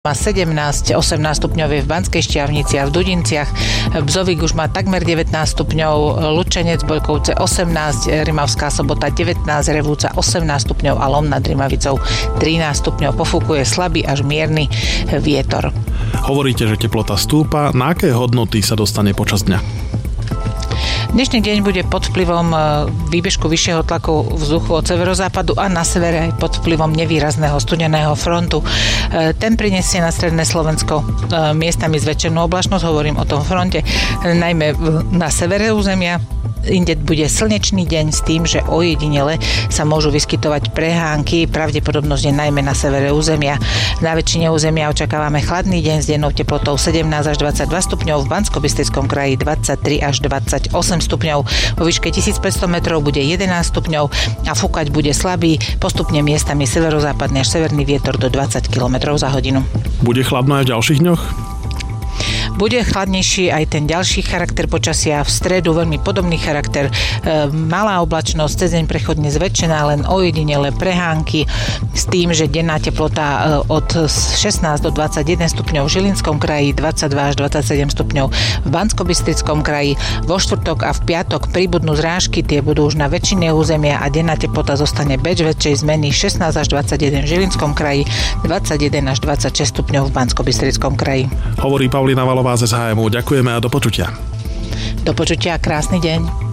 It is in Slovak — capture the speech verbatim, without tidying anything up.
má sedemnásť osemnásť stupňov je v Banskej Štiavnici a v Dudinciach. Bzovík už má takmer devätnásť stupňov, Lučenec, Boľkovce osemnásť, Rimavská Sobota devätnásť, Revúca osemnásť stupňov a Lom nad Rimavicou trinásť stupňov. Pofúkuje slabý až mierny vietor. Hovoríte, že teplota stúpa. Na aké hodnoty sa dostane počas dňa? Dnešný deň bude pod vplyvom výbežku vyššieho tlaku vzduchu od severozápadu a na severe aj pod vplyvom nevýrazného studeného frontu. Ten prinesie na stredné Slovensko miestami zväčšenú oblačnosť, hovorím o tom fronte, najmä na severe územia. Inde bude slnečný deň s tým, že ojedinele sa môžu vyskytovať prehánky, pravdepodobnosť je najmä na severe územia. Na väčšine územia očakávame chladný deň s dennou teplotou sedemnásť až dvadsaťdva stupňov, v Banskobystrickom kraji dvadsaťtri až dvadsaťosem stupňov. Vo výške tisícpäťsto metrov bude jedenásť stupňov a fúkať bude slabý, postupne miestami severozápadný až severný vietor do dvadsať kilometrov za hodinu. Bude chladno aj v ďalších dňoch? Bude chladnejší aj ten ďalší charakter počasia. V stredu veľmi podobný charakter. E, malá oblačnosť, cez deň prechodne zväčšená, len ojedinele prehánky s tým, že denná teplota od šestnásť do dvadsaťjeden stupňov v Žilinskom kraji, dvadsaťdva až dvadsaťsedem stupňov v Banskobystrickom kraji. Vo štvrtok a v piatok pribudnú zrážky, tie budú už na väčšine územia a denná teplota zostane bez väčšej zmeny šestnásť až dvadsaťjeden v Žilinskom kraji, dvadsaťjeden až dvadsaťšesť stupňov v Banskobystrickom kraji. Hovorí Paulína Valová z es há em ú. Ďakujeme a do počutia. Do počutia a krásny deň.